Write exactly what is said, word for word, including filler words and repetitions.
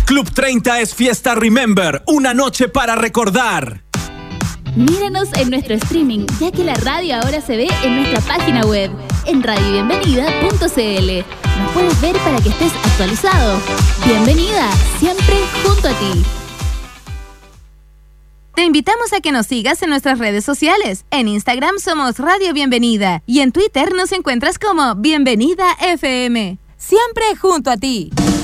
Club treinta es fiesta Remember, una noche para recordar. Míranos en nuestro streaming, ya que la radio ahora se ve en nuestra página web, en radio bienvenida punto c l. Nos puedes ver para que estés actualizado. Bienvenida, siempre junto a ti. Te invitamos a que nos sigas en nuestras redes sociales. En Instagram somos Radio Bienvenida y en Twitter nos encuentras como Bienvenida F M. Siempre junto a ti.